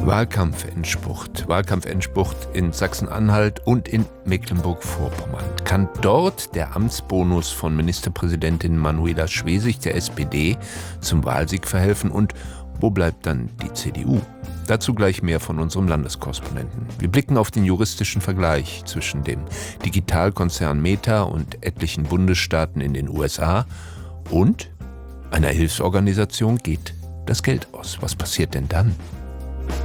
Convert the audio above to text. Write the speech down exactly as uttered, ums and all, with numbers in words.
Wahlkampfendspurt. Wahlkampfendspurt in Sachsen-Anhalt und in Mecklenburg-Vorpommern. Kann dort der Amtsbonus von Ministerpräsidentin Manuela Schwesig der S P D zum Wahlsieg verhelfen? Und wo bleibt dann die C D U? Dazu gleich mehr von unserem Landeskorrespondenten. Wir blicken auf den juristischen Vergleich zwischen dem Digitalkonzern Meta und etlichen Bundesstaaten in den U S A und einer Hilfsorganisation geht das Geld aus. Was passiert denn dann?